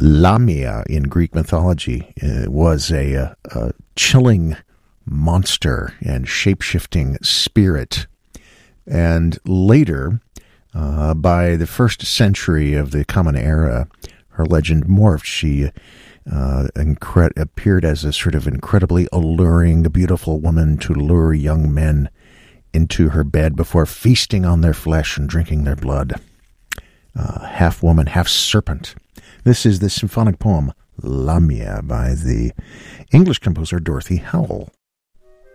Lamia in Greek mythology was a chilling monster and shape-shifting spirit. And later, by the first century of the Common Era, her legend morphed. She appeared as a sort of incredibly alluring, beautiful woman to lure young men into her bed before feasting on their flesh and drinking their blood. Half woman, half serpent. This is the symphonic poem Lamia by the English composer Dorothy Howell.